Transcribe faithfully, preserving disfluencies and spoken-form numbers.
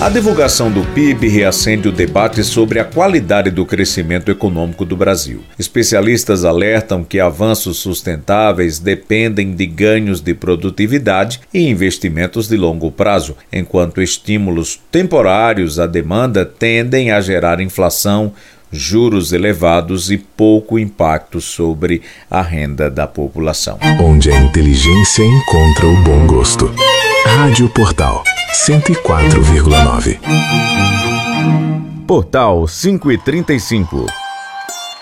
A divulgação do P I B reacende o debate sobre a qualidade do crescimento econômico do Brasil. Especialistas alertam que avanços sustentáveis dependem de ganhos de produtividade e investimentos de longo prazo, enquanto estímulos temporários à demanda tendem a gerar inflação, juros elevados e pouco impacto sobre a renda da população. Onde a inteligência encontra o bom gosto. Rádio Portal cento e quatro vírgula nove. Portal cinco e trinta e cinco.